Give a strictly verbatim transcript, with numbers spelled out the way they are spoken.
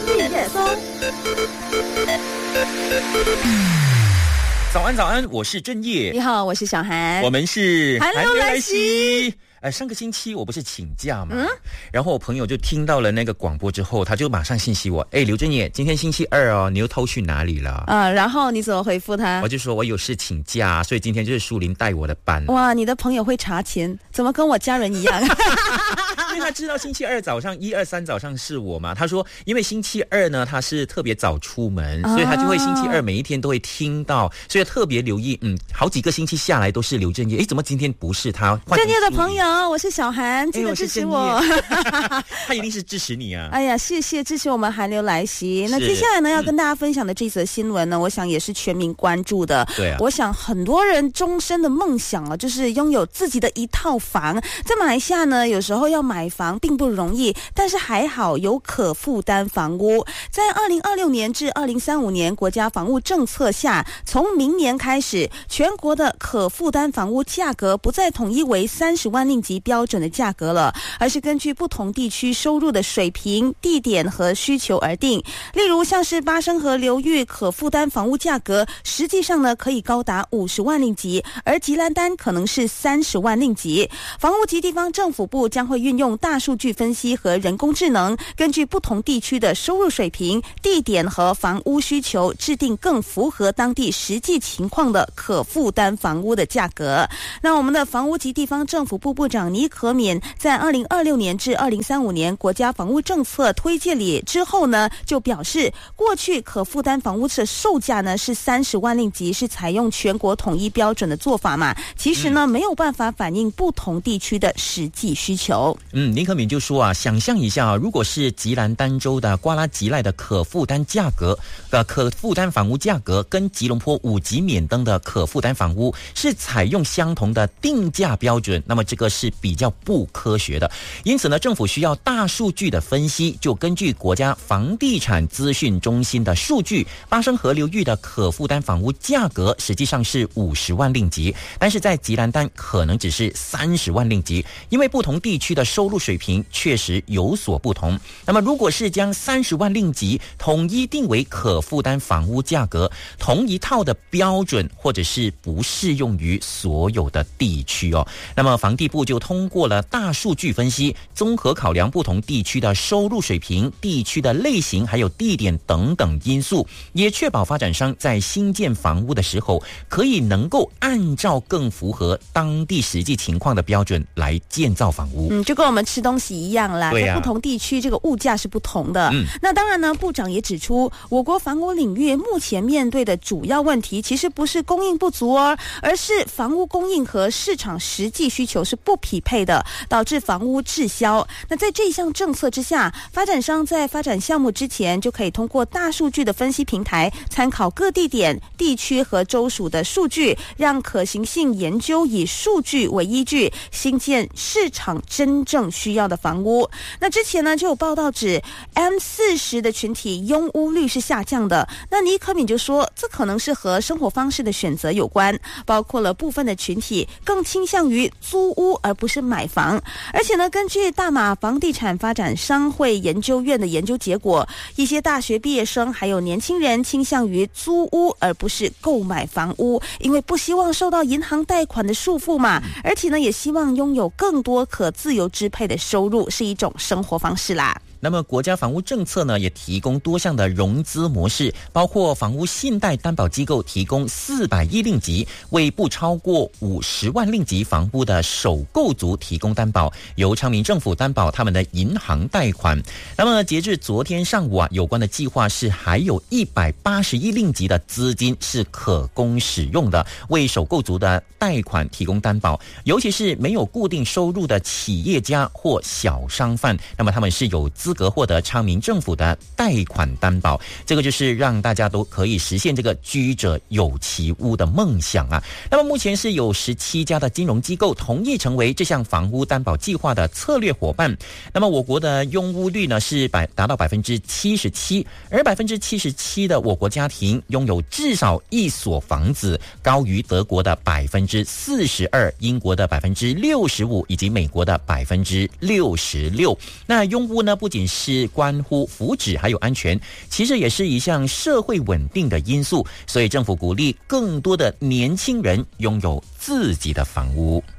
日月松。 早安，早安，我是正业。 你好，我是小涵。 我们是寒流来袭。 呃，上个星期我不是请假嘛，嗯，然后我朋友就听到了那个广播之后，他就马上信息我，哎，刘正业，今天星期二哦，你又偷去哪里了？ 啊、呃，然后你怎么回复他？ 我就说我有事请假，所以今天就是淑玲带我的班。 哇，你的朋友会查钱，怎么跟我家人一样？ 因为他知道星期二早上一二三早上是我嘛，他说因为星期二呢他是特别早出门，所以他就会星期二每一天都会听到，所以特别留意。嗯，好几个星期下来都是刘正业，哎，怎么今天不是他？ 正业的朋友，我是小涵，记得支持我。 他一定是支持你啊！ 哎呀，谢谢支持我们寒流来袭。那接下来呢，要跟大家分享的这则新闻呢，嗯、我想也是全民关注的。 对啊， 我想很多人终身的梦想啊，就是拥有自己的一套房。在马来西亚呢，有时候要买房并不容易，但是还好有可负担房屋。在二零二六年至二零三五年国家房屋政策下，从明年开始，全国的可负担房屋价格不再统一为三十万令吉标准的价格了，而是根据不同地区收入的水平、地点和需求而定。例如，像是巴生河流域可负担房屋价格，实际上呢可以高达五十万令吉，而吉兰丹可能是三十万令吉。房屋及地方政府部将会运用大数据分析和人工智能，根据不同地区的收入水平、地点和房屋需求，制定更符合当地实际情况的可负担房屋的价格。那我们的房屋及地方政府部部长倪可敏在二零二六年至二零三五年国家房屋政策推介里之后呢，就表示，过去可负担房屋的售价呢是三十万令吉，是采用全国统一标准的做法嘛，其实呢、嗯、没有办法反映不同地区的实际需求。 嗯，倪可敏就说啊，想象一下啊，如果是吉兰丹州的瓜拉吉赖的可负担价格的可负担房屋价格跟吉隆坡五级免登的可负担房屋是采用相同的定价标准，那么这个是比较不科学的。因此呢，政府需要大数据的分析，就根据国家房地产资讯中心的数据，巴生河流域的可负担房屋价格实际上是五十万令吉，但是在吉兰丹可能只是三十万令吉，因为不同地区的收入水平确实有所不同。那么如果是将三十万令吉统一定为可负担房屋价格，同一套的标准或者是不适用于所有的地区哦。那么房地部就通过了大数据分析，综合考量不同地区的收入水平、地区的类型还有地点等等因素，也确保发展商在新建房屋的时候可以能够按照更符合当地实际情况的标准来建造房屋。 嗯，就跟我们吃东西一样啦， 对啊， 在不同地区这个物价是不同的。 嗯， 那当然呢，部长也指出，我国房屋领域目前面对的主要问题其实不是供应不足哦，而是房屋供应和市场实际需求是不匹配的，导致房屋滞销。那在这项政策之下，发展商在发展项目之前就可以通过大数据的分析平台，参考各地点、地区和州属的数据，让可行性研究以数据为依据，新建市场真正需要的房屋。那之前呢，就有报道指 M 四十 的群体拥屋率是下降的。那倪可敏就说，这可能是和生活方式的选择有关，包括了部分的群体更倾向于租屋而不是买房。而且呢，根据大马房地产发展商会研究院的研究结果，一些大学毕业生还有年轻人倾向于租屋而不是购买房屋，因为不希望受到银行贷款的束缚嘛，而且呢，也希望拥有更多可自由支配的收入，是一种生活方式啦。 那么国家房屋政策呢，也提供多项的融资模式，包括房屋信贷担保机构提供四百亿令吉，为不超过五十万令吉房屋的首购族提供担保，由昌明政府担保他们的银行贷款。那么截至昨天上午啊，有关的计划是还有一百八十亿令吉的资金是可供使用的，为首购族的贷款提供担保，尤其是没有固定收入的企业家或小商贩，那么他们是有资格获得昌明政府的贷款担保，这个就是让大家都可以实现这个居者有其屋的梦想啊。那么目前是有十七家的金融机构同意成为这项房屋担保计划的策略伙伴。那么我国的拥屋率呢是百达到百分之七十七，而百分之七十七的我国家庭拥有至少一所房子，高于德国的百分之四十二、英国的百分之六十五以及美国的百分之六十六。那拥屋呢不仅仅是关乎福祉还有安全，其实也是一项社会稳定的因素，所以政府鼓励更多的年轻人拥有自己的房屋。